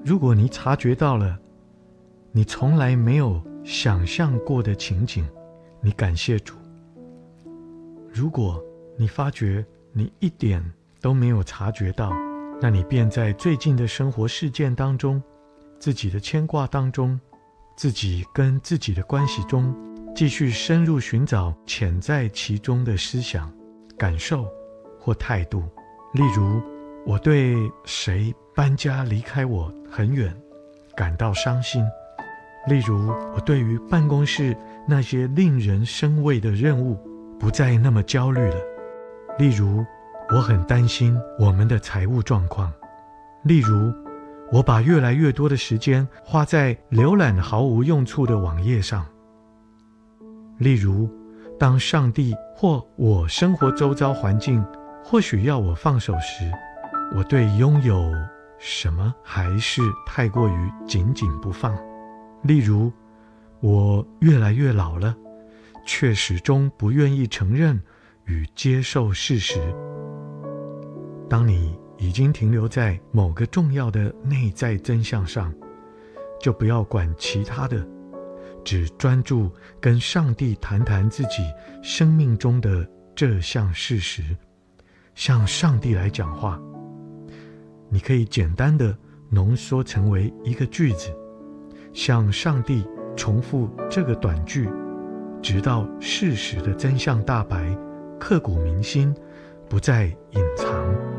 如果你察觉到了你从来没有想象过的情景，你感谢主。如果你发觉你一点都没有察觉到，那你便在最近的生活事件当中，自己的牵挂当中，自己跟自己的关系中，继续深入寻找潜在其中的思想、感受或态度。例如，我对谁搬家离开我很远感到伤心。例如，我对于办公室那些令人生畏的任务不再那么焦虑了。例如，我很担心我们的财务状况。例如，我把越来越多的时间花在浏览毫无用处的网页上。例如，当上帝或我生活周遭环境或许要我放手时，我对拥有什么还是太过于紧紧不放。例如，我越来越老了，却始终不愿意承认与接受事实。当你已经停留在某个重要的内在真相上，就不要管其他的，只专注跟上帝谈谈自己生命中的这项事实，向上帝来讲话。你可以简单的浓缩成为一个句子，向上帝重复这个短句，直到事实的真相大白，刻骨铭心，不再隐藏。